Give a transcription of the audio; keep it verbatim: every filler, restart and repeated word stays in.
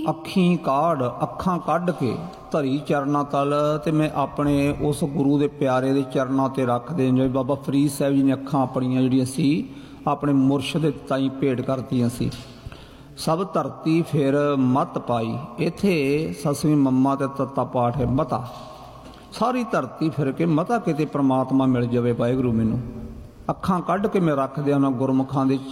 ਅੱਖੀਂ ਕਾਢ ਅੱਖਾਂ ਕੱਢ ਕੇ ਧਰੀ ਚਰਨਾਂ ਤਲ, ਤੇ ਮੈਂ ਆਪਣੇ ਉਸ ਗੁਰੂ ਦੇ ਪਿਆਰੇ ਦੇ ਚਰਨਾਂ ਤੇ ਰੱਖ ਦੇ। ਜਿਵੇਂ ਬਾਬਾ ਫਰੀਦ ਸਾਹਿਬ ਜੀ ਨੇ ਅੱਖਾਂ ਆਪਣੀਆਂ ਜਿਹੜੀਆਂ ਸੀ ਆਪਣੇ ਮੁਰਸ਼ਦ ਤਾਈਂ ਭੇਟ ਕਰਤੀਆਂ ਸੀ। ਸਭ ਧਰਤੀ ਫਿਰ ਮਤ ਪਾਈ, ਇੱਥੇ ਸਸਵੀਂ ਮੰਮਾ ਤੇ ਤੱਤਾ ਪਾਠ ਹੈ ਮਤਾ। ਸਾਰੀ ਧਰਤੀ ਫਿਰ ਕੇ ਮਤਾ ਕਿਤੇ ਪ੍ਰਮਾਤਮਾ ਮਿਲ ਜਾਵੇ ਵਾਹਿਗੁਰੂ ਮੈਨੂੰ। ਅੱਖਾਂ ਕੱਢ ਕੇ ਮੈਂ ਰੱਖ ਦਿਆਂ ਉਹਨਾਂ ਗੁਰਮੁਖਾਂ ਦੇ